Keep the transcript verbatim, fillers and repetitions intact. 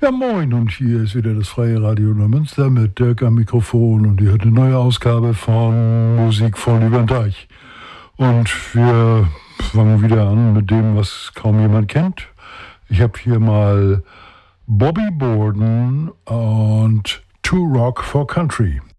Ja, moin, und hier ist wieder das Freie Radio Neumünster mit Dirk am Mikrofon und ihr hört eine neue Ausgabe von Musik von über den Teich. Und wir fangen wieder an mit dem, was kaum jemand kennt. Ich habe hier mal Bobby Borden und To Rock for Country.